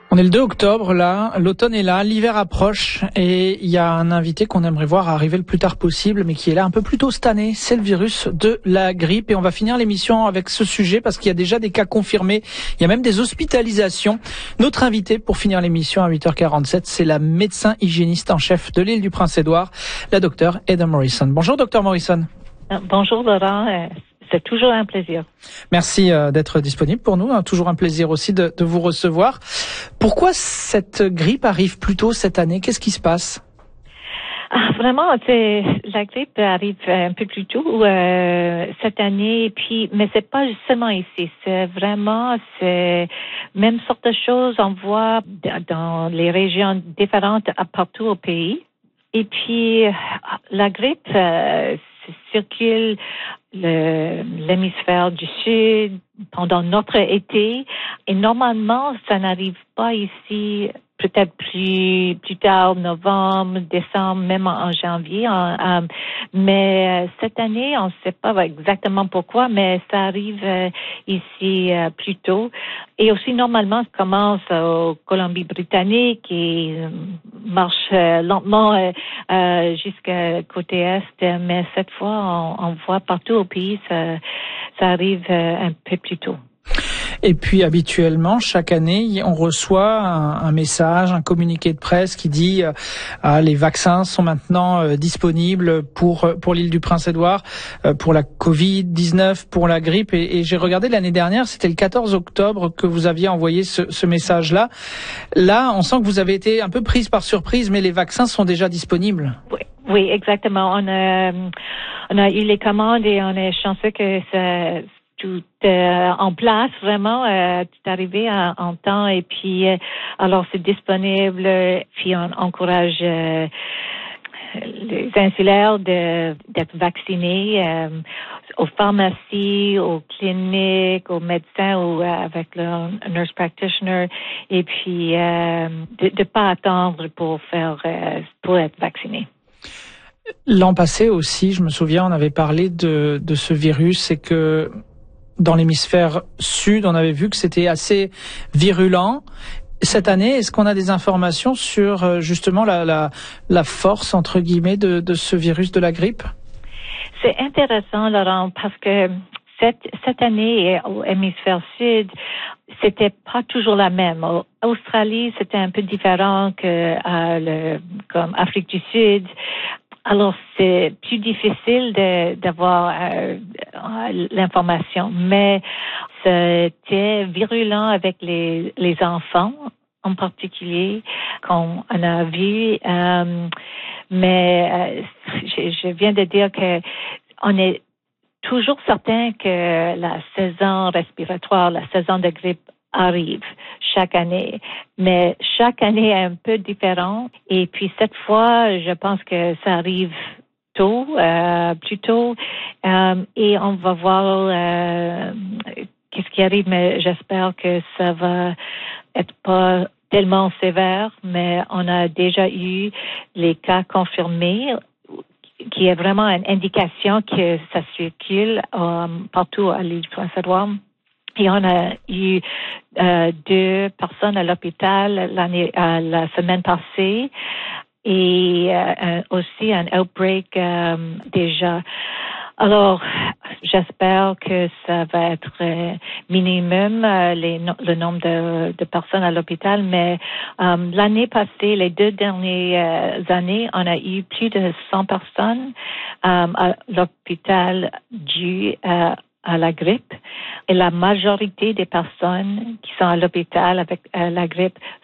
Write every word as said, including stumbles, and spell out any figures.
On est le deux octobre, là, l'automne est là, l'hiver approche et il y a un invité qu'on aimerait voir arriver le plus tard possible, mais qui est là un peu plus tôt cette année, c'est le virus de la grippe. Et on va finir l'émission avec ce sujet parce qu'il y a déjà des cas confirmés, il y a même des hospitalisations. Notre invité pour finir l'émission à huit heures quarante-sept, c'est la médecin hygiéniste en chef de l'île du Prince-Édouard, la docteure Heather Morrison. Bonjour docteur Morrison. Bonjour Laurent. C'est toujours un plaisir. Merci d'être disponible pour nous. Toujours un plaisir aussi de, de vous recevoir. Pourquoi cette grippe arrive plus tôt cette année? Qu'est-ce qui se passe? Ah, vraiment, c'est, la grippe arrive un peu plus tôt euh, cette année. Et puis, mais c'est pas seulement ici. C'est vraiment, c'est même sorte de choses on voit dans les régions différentes partout au pays. Et puis, la grippe euh, circule le, l'hémisphère du Sud pendant notre été. Et normalement, ça n'arrive pas ici peut-être plus plus tard, novembre, décembre, même en, en janvier. En, en, mais cette année, on ne sait pas exactement pourquoi, mais ça arrive euh, ici euh, plus tôt. Et aussi, normalement, ça commence au Colombie-Britannique et euh, marche euh, lentement euh, euh, jusqu'à côté Est. Mais cette fois, on, on voit partout au pays, ça, ça arrive euh, un peu plus tôt. Et puis habituellement, chaque année, on reçoit un, un message, un communiqué de presse qui dit euh, ah, les vaccins sont maintenant euh, disponibles pour pour l'île du Prince-Édouard, euh, pour la covid dix-neuf, pour la grippe. Et, et j'ai regardé l'année dernière, c'était le quatorze octobre que vous aviez envoyé ce, ce message-là. Là, on sent que vous avez été un peu prise par surprise, mais les vaccins sont déjà disponibles. Oui, oui, exactement. On a on a eu les commandes et on est chanceux que ça tout euh, en place, vraiment, euh, tout arrivé en, en temps. Et puis, euh, alors, c'est disponible. Puis, on encourage euh, les insulaires de, d'être vaccinés euh, aux pharmacies, aux cliniques, aux médecins ou euh, avec le nurse practitioner. Et puis, euh, de ne pas attendre pour faire euh, pour être vacciné. L'an passé aussi, je me souviens, on avait parlé de, de ce virus et que dans l'hémisphère sud, on avait vu que c'était assez virulent. Cette année, est-ce qu'on a des informations sur justement la, la, la force, entre guillemets, de, de ce virus de la grippe? C'est intéressant, Laurent, parce que cette, cette année, au hémisphère sud, c'était pas toujours la même. En Australie, c'était un peu différent que euh, le, comme Afrique du Sud. Alors, c'est plus difficile de, d'avoir euh, l'information, mais c'était virulent avec les, les enfants en particulier, qu'on a vu. Euh, mais euh, je, je viens de dire que on est toujours certain que la saison respiratoire, la saison de grippe arrive chaque année, mais chaque année est un peu différent. Et puis cette fois, je pense que ça arrive tôt, euh, plus tôt, euh, et on va voir euh, qu'est-ce qui arrive. Mais j'espère que ça va être pas tellement sévère, mais on a déjà eu les cas confirmés, qui est vraiment une indication que ça circule euh, partout à l'île du Prince-Édouard. Et on a eu euh, deux personnes à l'hôpital l'année, euh, la semaine passée et euh, aussi un outbreak euh, déjà. Alors, j'espère que ça va être euh, minimum euh, les, le nombre de, de personnes à l'hôpital, mais euh, l'année passée, les deux dernières euh, années, on a eu plus de cent personnes euh, à l'hôpital dû à à la grippe, et la majorité des personnes qui sont à l'hôpital avec euh, la grippe